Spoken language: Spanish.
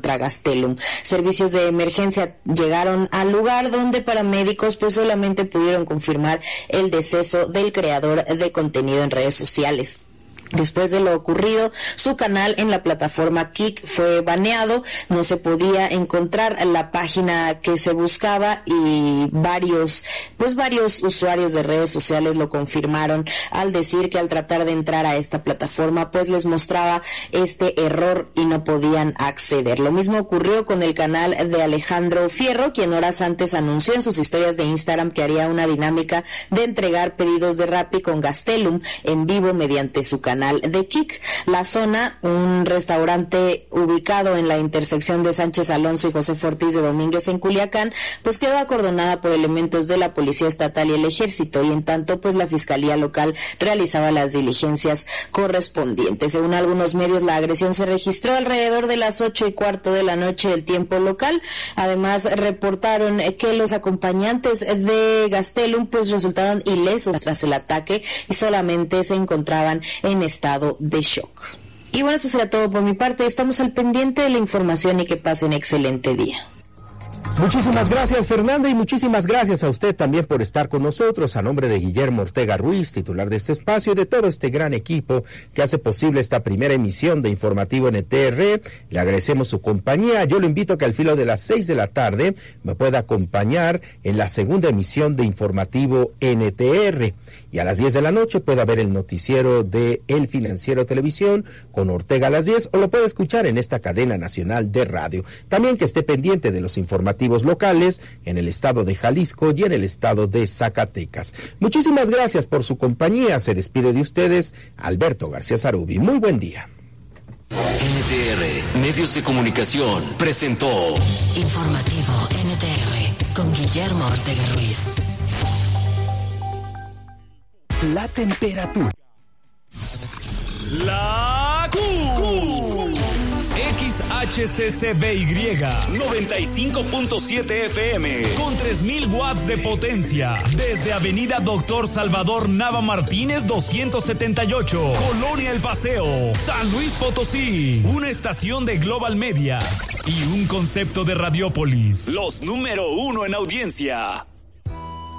contra Gastelum. Servicios de emergencia llegaron al lugar, donde paramédicos pues solamente pudieron confirmar el deceso del creador de contenido en redes sociales. Después de lo ocurrido, su canal en la plataforma Kick fue baneado, no se podía encontrar la página que se buscaba, y varios usuarios de redes sociales lo confirmaron al decir que al tratar de entrar a esta plataforma pues les mostraba este error y no podían acceder. Lo mismo ocurrió con el canal de Alejandro Fierro, quien horas antes anunció en sus historias de Instagram que haría una dinámica de entregar pedidos de Rappi con Gastelum en vivo mediante su canal de Kick. La Zona, un restaurante ubicado en la intersección de Sánchez Alonso y José Ortiz de Domínguez en Culiacán, pues quedó acordonada por elementos de la Policía Estatal y el Ejército, y en tanto pues la Fiscalía Local realizaba las diligencias correspondientes. Según algunos medios, la agresión se registró alrededor de las 8:15 de la noche del tiempo local. Además, reportaron que los acompañantes de Gastelum pues resultaron ilesos tras el ataque y solamente se encontraban en estado de shock. Y bueno, eso será todo por mi parte. Estamos al pendiente de la información y que pasen excelente día. Muchísimas gracias, Fernanda, y muchísimas gracias a usted también por estar con nosotros. A nombre de Guillermo Ortega Ruiz, titular de este espacio, y de todo este gran equipo que hace posible esta primera emisión de Informativo NTR, le agradecemos su compañía. Yo lo invito a que al filo de las 6 de la tarde me pueda acompañar en la segunda emisión de Informativo NTR. Y a las 10 de la noche pueda ver el noticiero de El Financiero Televisión con Ortega a las 10, o lo puede escuchar en esta cadena nacional de radio. También que esté pendiente de los informativos locales en el estado de Jalisco y en el estado de Zacatecas. Muchísimas gracias por su compañía. Se despide de ustedes Alberto García Zarubi. Muy buen día. NTR Medios de Comunicación presentó Informativo NTR con Guillermo Ortega Ruiz. La temperatura. La Q. XHCCBY 95.7 FM con 3000 watts de potencia desde Avenida Doctor Salvador Nava Martínez 278, Colonia El Paseo, San Luis Potosí. Una estación de Global Media y un concepto de Radiopolis, los número 1 en audiencia.